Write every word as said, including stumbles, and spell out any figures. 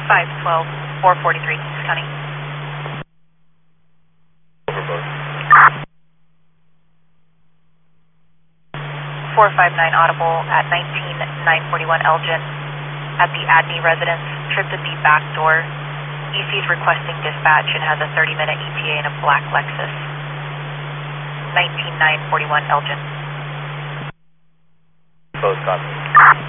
five twelve, four forty-three, County. Over both. four five nine audible at nineteen nine forty-one Elgin at the Adney residence. Trip to the back door. E C is requesting dispatch and has a thirty minute E T A in a black Lexus. nineteen nine forty-one Elgin. Both copy.